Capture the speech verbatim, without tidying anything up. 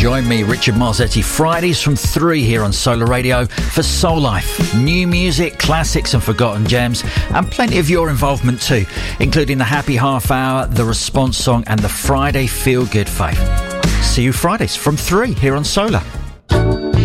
Join me, Richard Marzetti, Fridays from three here on Solar Radio for Soul Life. New music, classics and forgotten gems, and plenty of your involvement too, including the Happy Half Hour, the Response Song and the Friday Feel Good Fave. See you Fridays from three here on Solar.